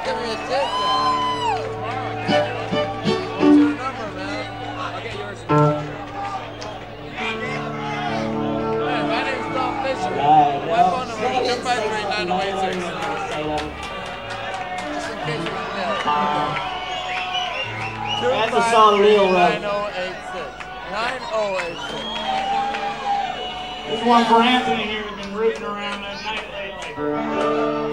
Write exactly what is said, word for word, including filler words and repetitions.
give me a tip now. What's your number, man? I'll get yours. Hey, my name's Tom Fisher. Right, My well, phone number is two five three, nine oh eight six. Just in case you forget. That's a solid little nine oh eight six. nine oh eight six. This one for Anthony here, who's been rooting around that night lately.